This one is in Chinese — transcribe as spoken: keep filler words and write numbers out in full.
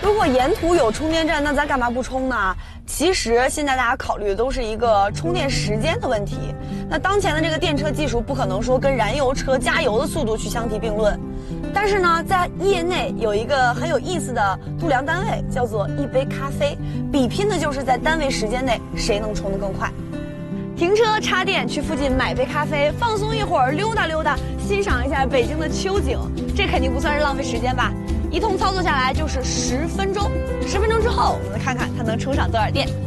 如果沿途有充电站，那咱干嘛不充呢？其实现在大家考虑的都是一个充电时间的问题。那当前的这个电车技术不可能说跟燃油车加油的速度去相提并论，但是呢，在业内有一个很有意思的度量单位，叫做一杯咖啡，比拼的就是在单位时间内谁能充得更快。停车插电，去附近买杯咖啡，放松一会儿，溜达溜达，欣赏一下北京的秋景，这肯定不算是浪费时间吧？一通操作下来就是十分钟，十分钟之后，我们看看它能充上多少电。